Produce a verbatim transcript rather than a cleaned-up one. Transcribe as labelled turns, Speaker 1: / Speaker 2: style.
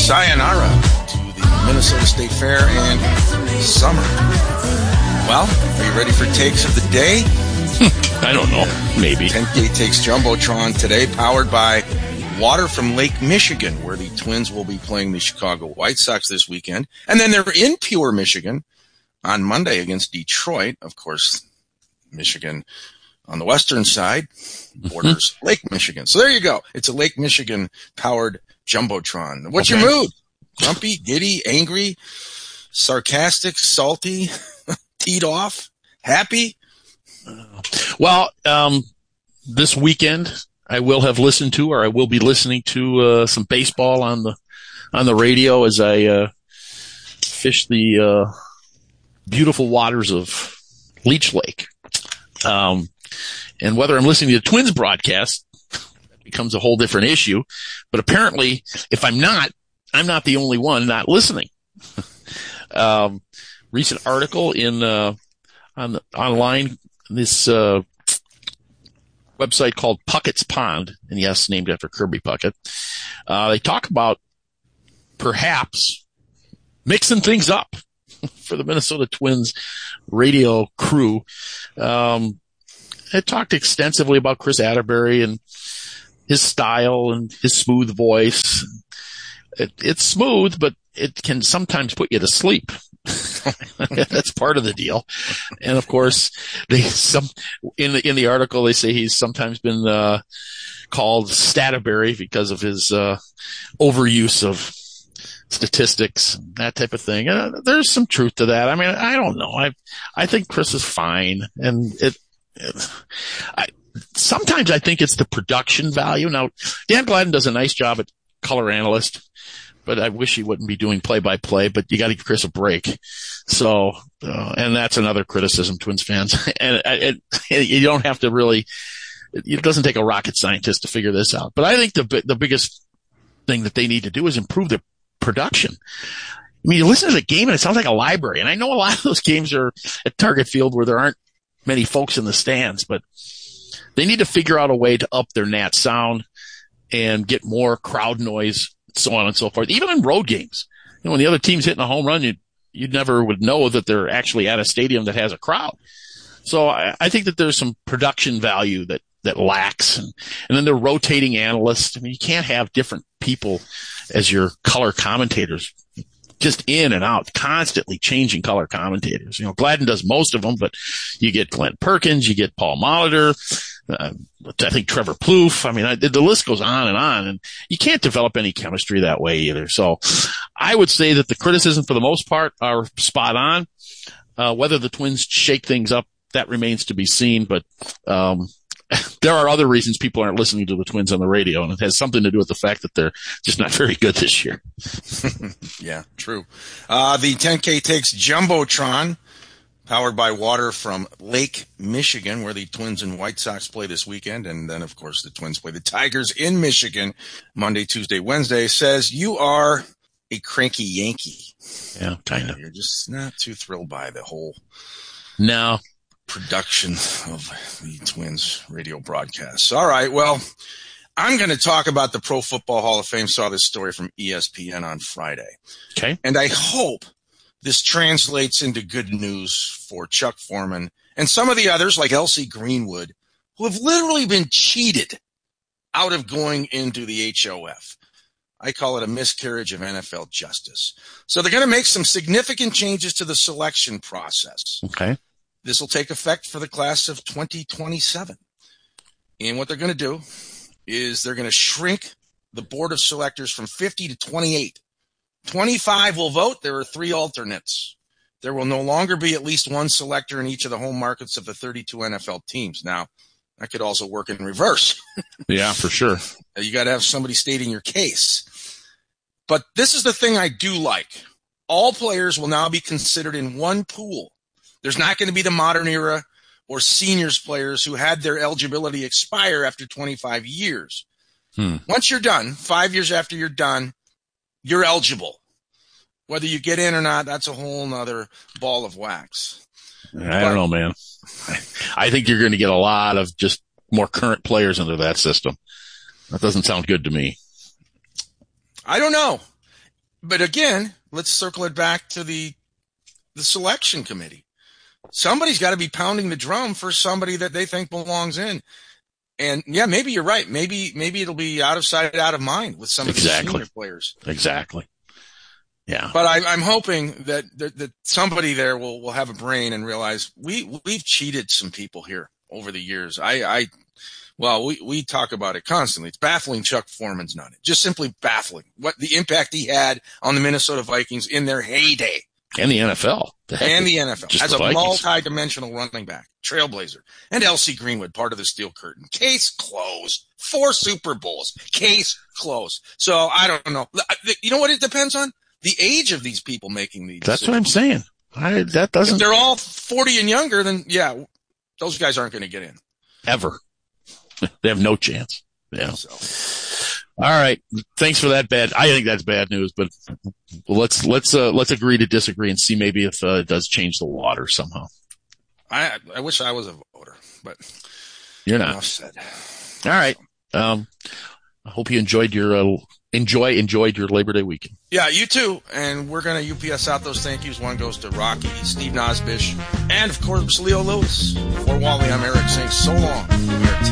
Speaker 1: sayonara to the Minnesota State Fair and summer. Well, are you ready for takes of the day?
Speaker 2: I don't know. Maybe.
Speaker 1: ten K Takes Jumbotron today, powered by water from Lake Michigan, where the Twins will be playing the Chicago White Sox this weekend. And then they're in Pure, Michigan on Monday against Detroit. Of course, Michigan on the western side borders mm-hmm. Lake Michigan. So there you go. It's a Lake Michigan-powered Jumbotron. What's okay. your mood? Grumpy, giddy, angry, sarcastic, salty, teed off, happy?
Speaker 2: Well, um, this weekend I will have listened to, or I will be listening to uh, some baseball on the on the radio as I uh, fish the uh, beautiful waters of Leech Lake. Um, and whether I'm listening to the Twins broadcast that becomes a whole different issue. But apparently, if I'm not, I'm not the only one not listening. um, recent article in uh, on the, online. This uh, website called Puckett's Pond, and yes, named after Kirby Puckett. Uh, they talk about perhaps mixing things up for the Minnesota Twins radio crew. Um, they talked extensively about Chris Atterbury and his style and his smooth voice. It, it's smooth, but it can sometimes put you to sleep. That's part of the deal. And of course, they some in the in the article they say he's sometimes been uh, called Stataberry because of his uh, overuse of statistics, that type of thing. Uh, there's some truth to that. I mean, I don't know. I I think Chris is fine, and it. it I, sometimes I think it's the production value. Now, Dan Gladden does a nice job at color analyst. But I wish he wouldn't be doing play-by-play, but you got to give Chris a break. So, uh, and that's another criticism, Twins fans. and it, it, you don't have to really, it doesn't take a rocket scientist to figure this out. But I think the the biggest thing that they need to do is improve their production. I mean, you listen to the game and it sounds like a library. And I know a lot of those games are at Target Field where there aren't many folks in the stands, but they need to figure out a way to up their Nat sound and get more crowd noise, so on and so forth. Even in road games, you know, when the other team's hitting a home run, you you never would know that they're actually at a stadium that has a crowd. So I, I think that there's some production value that that lacks, and, and then they're rotating analysts. I mean, you can't have different people as your color commentators, just in and out, constantly changing color commentators. You know, Gladden does most of them, but you get Glenn Perkins, you get Paul Molitor. Uh, I think Trevor Plouffe. I mean, I, the list goes on and on, and you can't develop any chemistry that way either. So I would say that the criticism for the most part are spot on. Uh, whether the Twins shake things up, that remains to be seen. But, um, there are other reasons people aren't listening to the Twins on the radio, and it has something to do with the fact that they're just not very good this year.
Speaker 1: Yeah, true. Uh, the ten K Takes Jumbotron, powered by water from Lake Michigan, where the Twins and White Sox play this weekend. And then, of course, the Twins play the Tigers in Michigan Monday, Tuesday, Wednesday, says you are a cranky Yankee.
Speaker 2: Yeah, kind of.
Speaker 1: You're just not too thrilled by the whole
Speaker 2: no
Speaker 1: production of the Twins radio broadcasts. All right, well, I'm going to talk about the Pro Football Hall of Fame. Saw this story from E S P N on Friday.
Speaker 2: Okay.
Speaker 1: And I hope this translates into good news for Chuck Foreman and some of the others like Elsie Greenwood, who have literally been cheated out of going into the H O F. I call it a miscarriage of N F L justice. So they're going to make some significant changes to the selection process.
Speaker 2: Okay.
Speaker 1: This will take effect for the class of twenty twenty-seven. And what they're going to do is they're going to shrink the board of selectors from fifty to twenty-eight. twenty-five will vote. There are three alternates. There will no longer be at least one selector in each of the home markets of the thirty-two N F L teams. Now, that could also work in reverse.
Speaker 2: Yeah, for sure.
Speaker 1: You got to have somebody stating your case. But this is the thing I do like. All players will now be considered in one pool. There's not going to be the modern era or seniors players who had their eligibility expire after twenty-five years. Hmm. Once you're done, five years after you're done, you're eligible. Whether you get in or not, that's a whole nother ball of wax.
Speaker 2: I but, don't know, man. I think you're going to get a lot of just more current players into that system. That doesn't sound good to me.
Speaker 1: I don't know. but again, let's circle it back to the the selection committee. Somebody's got to be pounding the drum for somebody that they think belongs in. And yeah, maybe you're right. Maybe maybe it'll be out of sight, out of mind with some of
Speaker 2: exactly.
Speaker 1: the senior players.
Speaker 2: Exactly. Yeah.
Speaker 1: But I, I'm hoping that, that that somebody there will will have a brain and realize we we've cheated some people here over the years. I I well we we talk about it constantly. It's baffling. Chuck Foreman's done it. Just simply baffling what the impact he had on the Minnesota Vikings in their heyday.
Speaker 2: And the N F L.
Speaker 1: And the N F L.
Speaker 2: Just
Speaker 1: As
Speaker 2: the
Speaker 1: a
Speaker 2: Vikings.
Speaker 1: multi-dimensional running back, trailblazer. And L C Greenwood, part of the Steel Curtain. Case closed. Four Super Bowls. Case closed. So, I don't know. You know what it depends on? The age of these people making these
Speaker 2: That's
Speaker 1: decisions.
Speaker 2: what I'm saying. I, that doesn't.
Speaker 1: If they're all forty and younger, then, yeah, those guys aren't going to get in.
Speaker 2: Ever. They have no chance. Yeah.
Speaker 1: So.
Speaker 2: All right. Thanks for that bad. I think that's bad news, but let's, let's, uh, let's agree to disagree and see maybe if, uh, it does change the water somehow.
Speaker 1: I, I wish I was a voter, but.
Speaker 2: You're not.
Speaker 1: Enough said.
Speaker 2: All right. Um, I hope you enjoyed your, uh, enjoy, enjoyed your Labor Day weekend.
Speaker 1: Yeah, you too. And we're going to U P S out those thank yous. One goes to Rocky, Steve Nosbish, and of course, Leo Lewis. For Wally, I'm Eric saying so long. We are